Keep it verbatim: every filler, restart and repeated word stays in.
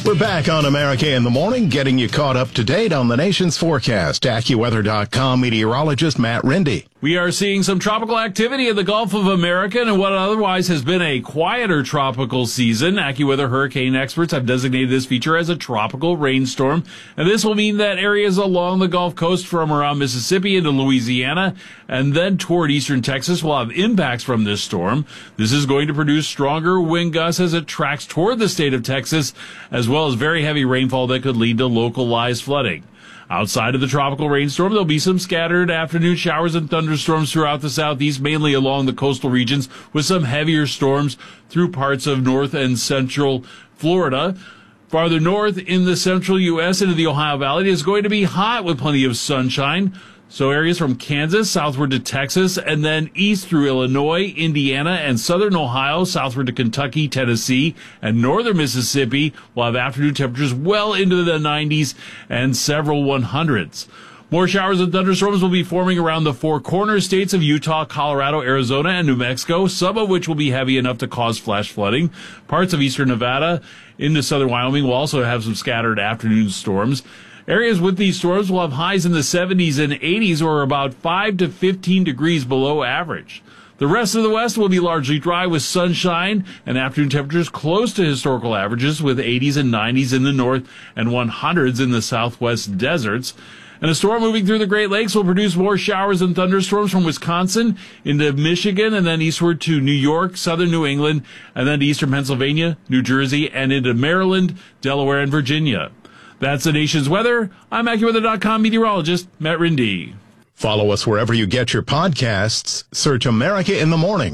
We're back on America in the Morning, getting you caught up to date on the nation's forecast. AccuWeather dot com meteorologist Matt Rindy. We are seeing some tropical activity in the Gulf of America and what otherwise has been a quieter tropical season. AccuWeather hurricane experts have designated this feature as a tropical rainstorm, and this will mean that areas along the Gulf Coast from around Mississippi into Louisiana and then toward eastern Texas will have impacts from this storm. This is going to produce stronger wind gusts as it tracks toward the state of Texas, as well as very heavy rainfall that could lead to localized flooding. Outside of the tropical rainstorm, there'll be some scattered afternoon showers and thunderstorms throughout the southeast, mainly along the coastal regions, with some heavier storms through parts of north and central Florida. Farther north in the central U S into the Ohio Valley, it is going to be hot with plenty of sunshine. So areas from Kansas southward to Texas and then east through Illinois, Indiana, and southern Ohio, southward to Kentucky, Tennessee, and northern Mississippi will have afternoon temperatures well into the nineties and several one hundreds. More showers and thunderstorms will be forming around the four corner states of Utah, Colorado, Arizona, and New Mexico, some of which will be heavy enough to cause flash flooding. Parts of eastern Nevada into southern Wyoming will also have some scattered afternoon storms. Areas with these storms will have highs in the seventies and eighties, or about five to fifteen degrees below average. The rest of the West will be largely dry with sunshine and afternoon temperatures close to historical averages, with eighties and nineties in the north and one hundreds in the southwest deserts. And a storm moving through the Great Lakes will produce more showers and thunderstorms from Wisconsin into Michigan and then eastward to New York, southern New England, and then to eastern Pennsylvania, New Jersey, and into Maryland, Delaware, and Virginia. That's the nation's weather. I'm AccuWeather dot com meteorologist Matt Rindy. Follow us wherever you get your podcasts. Search America in the Morning.